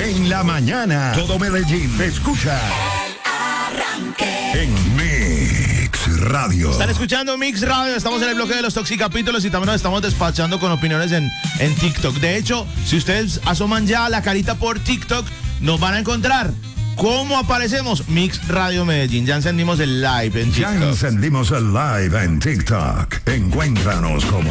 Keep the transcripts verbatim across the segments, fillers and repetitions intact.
En la mañana, todo Medellín te escucha. En Mix Radio. Están escuchando Mix Radio, estamos en el bloque de los Toxicapítulos y también nos estamos despachando con opiniones en, en TikTok. De hecho, si ustedes asoman ya la carita por TikTok, nos van a encontrar. ¿Cómo aparecemos? Mix Radio Medellín. Ya encendimos el live en TikTok. Ya encendimos el live en TikTok. Encuéntranos como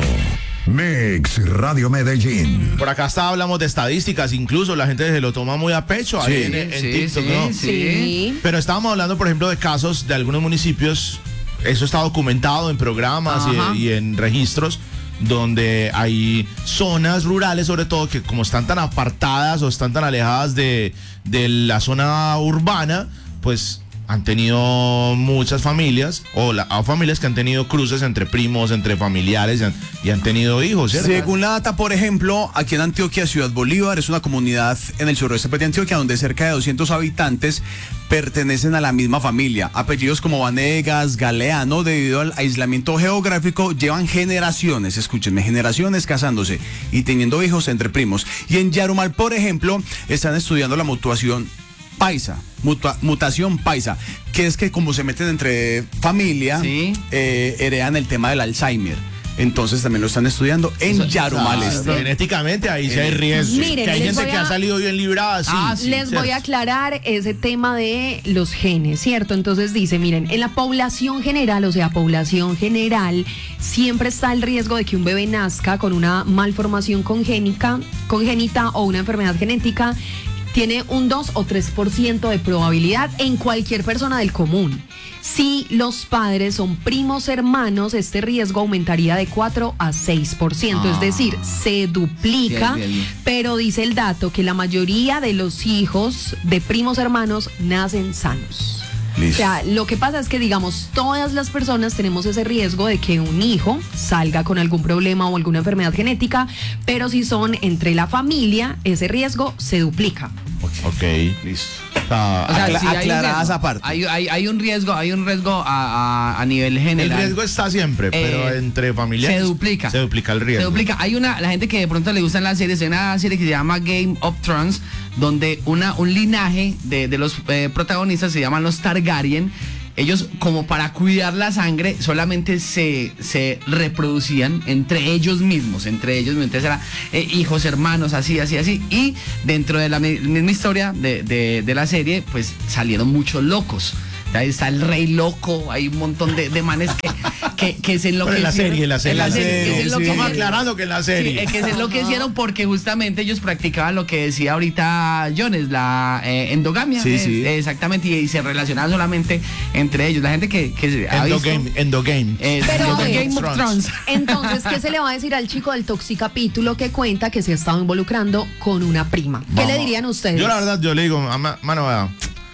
Mix Radio Medellín. Por acá hasta hablamos de estadísticas, incluso la gente se lo toma muy a pecho ahí Sí, en, en sí, TikTok, sí, ¿no? sí. Pero estábamos hablando, por ejemplo, de casos de algunos municipios. Eso está documentado en programas y, y en registros, donde hay zonas rurales, sobre todo, que como están tan apartadas o están tan alejadas de, de la zona urbana, pues han tenido muchas familias, o, la, o familias que han tenido cruces entre primos, entre familiares, y han, y han tenido hijos, ¿cierto? Según la data, por ejemplo, aquí en Antioquia, Ciudad Bolívar es una comunidad en el suroeste de Antioquia donde cerca de doscientos habitantes pertenecen a la misma familia. Apellidos como Vanegas, Galeano, debido al aislamiento geográfico, llevan generaciones, escúchenme, generaciones casándose y teniendo hijos entre primos. Y en Yarumal, por ejemplo, están estudiando la mutuación paisa, mutua, mutación paisa, que es que como se meten entre familia, ¿sí? eh, heredan el tema del Alzheimer. Entonces también lo están estudiando en Eso, Yarumal. Claro, este. Genéticamente ahí sí hay riesgo. Miren, que hay gente a... que ha salido bien librada. Sí, ah, sí, les ¿cierto? voy a aclarar ese tema de los genes, ¿cierto? Entonces dice, miren, en la población general, o sea, población general, siempre está el riesgo de que un bebé nazca con una malformación congénica, congénita o una enfermedad genética. Tiene un dos o tres por ciento de probabilidad en cualquier persona del común. Si los padres son primos hermanos, este riesgo aumentaría de cuatro a seis por ciento. Ah, es decir, se duplica, bien, bien. Pero dice el dato que la mayoría de los hijos de primos hermanos nacen sanos. Listo. O sea, lo que pasa es que, digamos, todas las personas tenemos ese riesgo de que un hijo salga con algún problema o alguna enfermedad genética, pero si son entre la familia, ese riesgo se duplica. Ok, listo. Ah, o sea, acla- sí, aclarada esa parte. Hay, hay, hay un riesgo, hay un riesgo a, a, a nivel general. El riesgo está siempre, pero eh, entre familiares se duplica. Se duplica el riesgo. Se duplica. Hay una, la gente que de pronto le gustan las series, hay una serie que se llama Game of Thrones, donde una, un linaje de, de los eh, protagonistas se llaman los Targaryen. Ellos, como para cuidar la sangre, solamente se, se reproducían entre ellos mismos, entre ellos mismos. Entonces era eh, hijos, hermanos, así, así, así. Y dentro de la mi- misma historia de, de, de la serie, pues salieron muchos locos. Ahí está el rey loco, hay un montón de, de manes que, que, que se enloquecieron. En la serie, en la serie. En la serie, que se sí, enloquecieron. estamos aclarando que en la serie. Sí, que se enloquecieron porque justamente ellos practicaban lo que decía ahorita Jones, la eh, endogamia. Sí, eh, sí. Exactamente, y, y se relacionaban solamente entre ellos. La gente que, que ha visto... Endogame, endogame. Eh, Pero, Game Game of of Thrones. Entonces, ¿qué se le va a decir al chico del Toxicapítulo que cuenta que se ha estado involucrando con una prima? ¿Qué Vamos. le dirían ustedes? Yo la verdad, yo le digo, ama- mano, vea,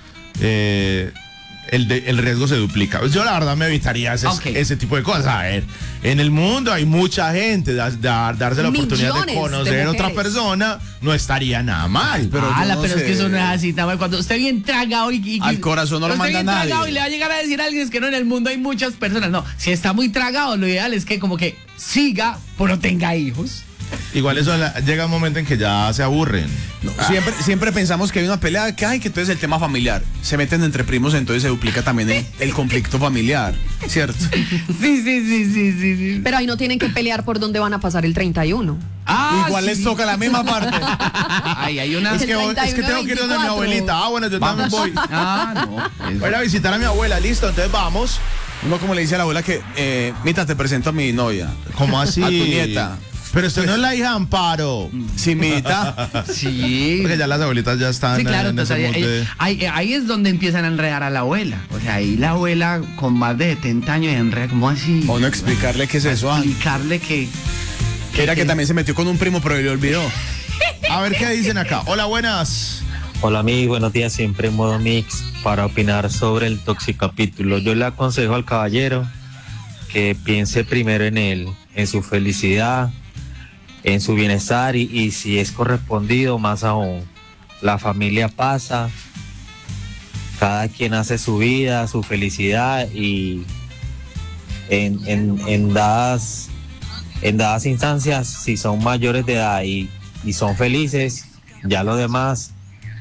eh, el, de, el riesgo se duplica. Yo la verdad me evitaría ese, Okay. ese tipo de cosas. A ver, en el mundo hay mucha gente, da, da- darse la oportunidad de Millones de conocer a otra mujeres. persona no estaría nada mal. Pero yo Ala, no pero sé. es que eso no es así, Tamal. Cuando usted bien tragado y, y- Al corazón no lo usted manda bien nadie. tragado y le va a llegar a decir a alguien es que no, en el mundo hay muchas personas. No, si está muy tragado, lo ideal es que como que siga, pero tenga hijos. Igual eso la- llega un momento en que ya se aburren. No, siempre, siempre pensamos que hay una pelea, que hay que entonces el tema familiar. Se meten entre primos, entonces se duplica también el, el conflicto familiar, ¿cierto? Sí, sí, sí, sí, sí, sí. Pero ahí no tienen que pelear por dónde van a pasar el treinta y uno. Ah, Igual sí. les toca la misma parte. Ay, hay una... Es que, El es que tengo que ir donde mi veinticuatro. abuelita. Ah, bueno, yo también voy. Ah, no. Voy a ir a visitar a mi abuela, listo, entonces vamos. Uno como le dice a la abuela que, eh, Mita, te presento a mi novia. ¿Cómo así? A tu nieta. Pero usted no es la hija de Amparo. Sí, Mita. Sí. Porque ya las abuelitas ya están Sí, claro, en ese entonces ahí, mood de- ahí- ahí es donde empiezan a enredar a la abuela. O sea, ahí la abuela con más de setenta años enreda, ¿cómo así? O no explicarle qué es eso. ah. Explicarle que... Que era que también se metió con un primo, pero le olvidó. A ver qué dicen acá. Hola, buenas. Hola amigos, buenos días, siempre en modo mix para opinar sobre el Toxicapítulo. Yo le aconsejo al caballero que piense primero en él, en su felicidad, en su bienestar y, y si es correspondido, más aún. La familia pasa, cada quien hace su vida, su felicidad y en, en, en dadas en dadas instancias, si son mayores de edad y, y son felices, ya lo demás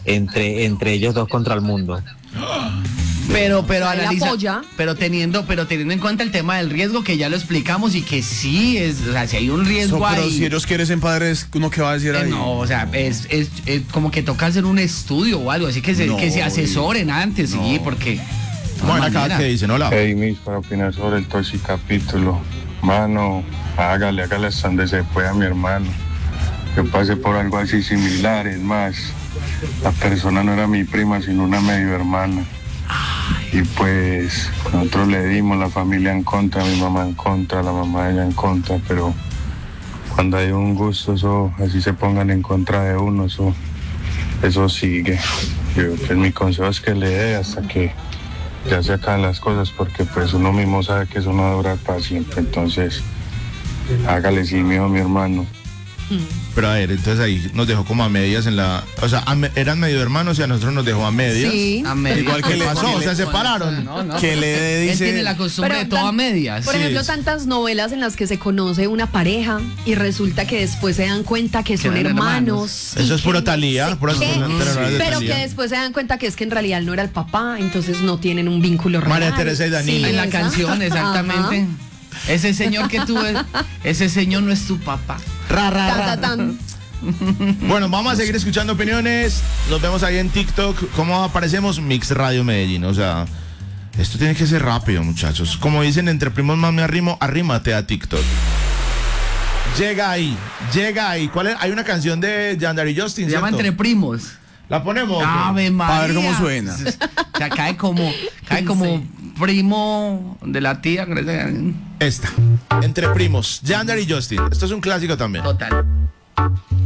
entre, entre ellos dos contra el mundo. Pero, pero Él analiza, apoya. pero teniendo, pero teniendo en cuenta el tema del riesgo que ya lo explicamos y que sí es, o sea, si hay un riesgo So, pero ahí. si ellos quieren ser padres, ¿uno qué va a decir eh, ahí? no, o sea, es, es, es como que toca hacer un estudio o algo, así que se, No, que se asesoren antes, no. sí, porque. de todas Bueno, acá maneras. que dicen, hola. Hey, Mix, para opinar sobre el toxicapítulo. Mano, hágale, hágale hasta donde se pueda, mi hermano. Yo pasé por algo así similar, es más, la persona no era mi prima, sino una medio hermana. Y pues nosotros le dimos, la familia en contra, mi mamá en contra, la mamá de ella en contra, pero cuando hay un gusto, eso, así se pongan en contra de uno, eso, eso sigue. Yo, pues mi consejo es que le dé hasta que ya se acaban las cosas, porque pues uno mismo sabe que eso no va a durar para siempre, entonces hágale sí, mijo, mi hermano. Pero a ver, entonces ahí nos dejó como a medias en la... O sea, a me- eran medio hermanos y a nosotros nos dejó a medias. Sí. A medias. Igual que ¿Qué le- pasó? que O le- sea, se separaron. No, no. Que le Él dice... tiene la costumbre de todo tan- a medias. Por Sí, ejemplo, es- tantas novelas en las que se conoce una pareja y resulta que después se dan cuenta que son eran hermanos. y Eso es que puro no Thalía, sé puras qué, telenovelas de pero Thalía. que después se dan cuenta que es que en realidad no era el papá, entonces no tienen un vínculo real. María Teresa y Danilo. En la esa. canción, exactamente. Ajá. Ese señor que tú, ese señor no es tu papá. Ra, ra, Ta, ra. ta, tan. Bueno, vamos a seguir escuchando opiniones. Nos vemos ahí en TikTok. ¿Cómo aparecemos? Mix Radio Medellín. O sea, esto tiene que ser rápido, muchachos. Como dicen entre primos más me arrimo, arrímate a TikTok. Llega ahí, llega ahí. ¿Cuál es? Hay una canción de Yandari Justin, Se llama ¿cierto? Entre Primos. ¿La ponemos? Ave María. A ver cómo suena. O sea, cae como, cae como primo de la tía. Esta. Entre primos. Yandari Justin. Esto es un clásico también. Total.